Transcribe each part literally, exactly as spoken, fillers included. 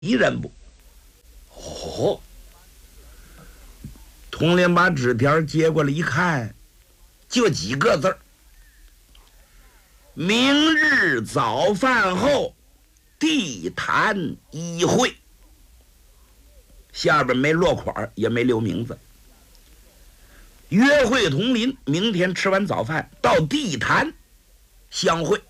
一人不？哦，童林把纸条接过来一看，就几个字儿：明日早饭后地坛一会。下边没落款，也没留名字。约会童林，明天吃完早饭到地坛相会。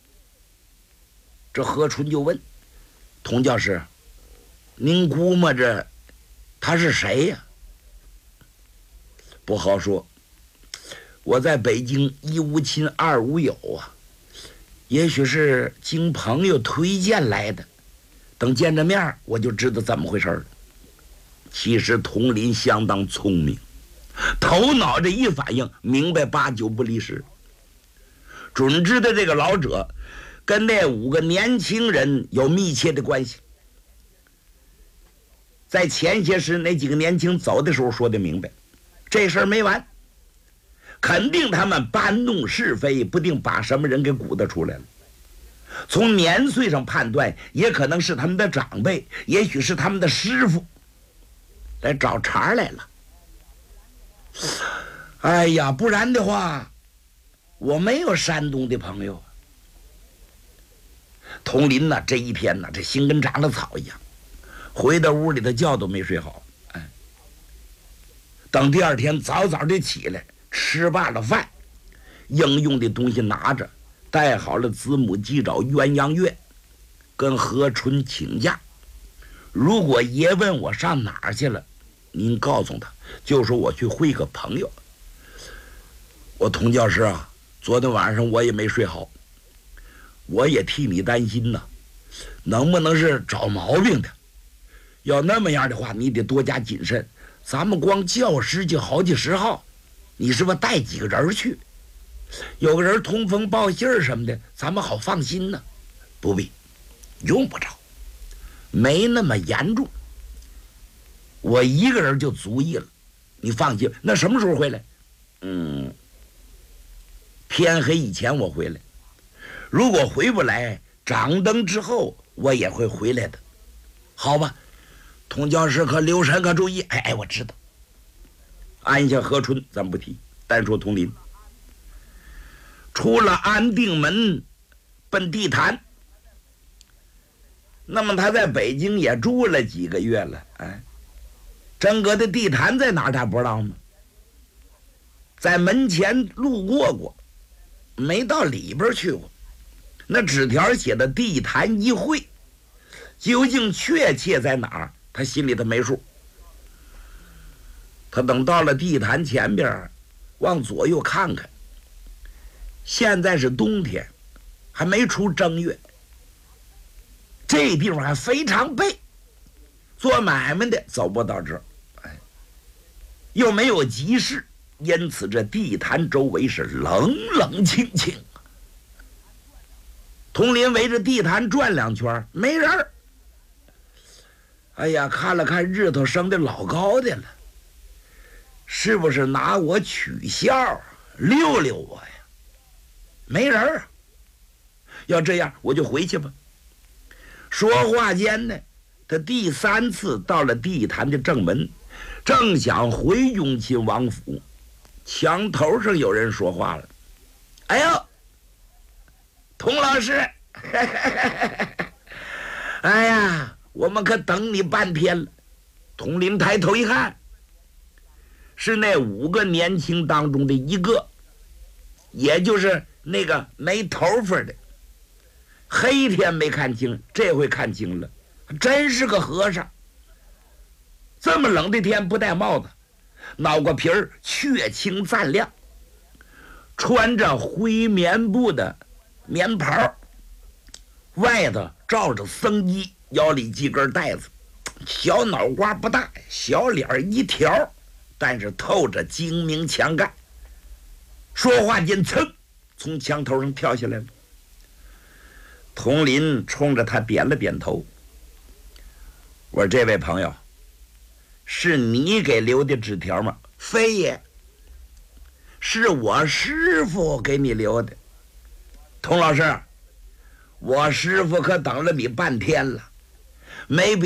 这何春就问童教师：“您估摸着他是谁呀？”不好说，我在北京一无亲二无友啊，也许是经朋友推荐来的，等见着面我就知道怎么回事了。其实童林相当聪明，头脑这一反应，明白八九不离十，准知道这个老者跟那五个年轻人有密切的关系。在前些时那几个年轻走的时候说的明白，这事儿没完，肯定他们搬弄是非，不定把什么人给鼓捣出来了。从年岁上判断，也可能是他们的长辈，也许是他们的师傅来找茬来了。哎呀，不然的话我没有山东的朋友。童林呢，这一天呢，这心跟长了草一样，回到屋里的觉都没睡好。哎，等第二天早早的起来，吃罢了饭，应用的东西拿着，带好了子母鸡爪鸳鸯月，跟何春请假。如果爷问我上哪儿去了，您告诉他，就说我去会个朋友。我童教师啊，昨天晚上我也没睡好，我也替你担心呐，能不能是找毛病的？要那么样的话，你得多加谨慎。咱们光教师就好几十号，你是不是带几个人去？有个人通风报信儿什么的，咱们好放心呢。不必，用不着，没那么严重，我一个人就足矣了。你放心。那什么时候回来？嗯，天黑以前我回来。如果回不来，掌灯之后我也会回来的，好吧？童教师可留神，可注意。哎哎，我知道。按下何春，咱不提，单说童林。出了安定门，奔地坛。那么他在北京也住了几个月了，哎，真格的地坛在哪儿他不知道吗？在门前路过过，没到里边去过。那纸条写的地坛一会，究竟确切在哪儿，他心里头没数。他等到了地坛前边，往左右看看，现在是冬天，还没出正月，这地方还非常背，做买卖的走不到这儿，哎，又没有集市，因此这地坛周围是冷冷清清。童林围着地坛转两圈，没人儿。哎呀，看了看日头升的老高的了，是不是拿我取笑溜溜我呀？没人儿啊。要这样我就回去吧。说话间呢，他第三次到了地坛的正门，正想回雍亲王府，墙头上有人说话了：“哎呦，童老师，哎呀，我们可等你半天了。”童林抬头一看，是那五个年轻当中的一个，也就是那个没头发的。黑天没看清，这回看清了，真是个和尚。这么冷的天不戴帽子，脑瓜皮儿雀青锃亮，穿着灰棉布的棉袍，外头罩着僧衣，腰里系根带子，小脑瓜不大，小脸一条，但是透着精明强干。说话间，噌，从墙头上跳下来了。童林冲着他点了点头，我说：“这位朋友，是你给留的纸条吗？”“非也，是我师傅给你留的。”“童老师，我师傅可等了你半天了， 没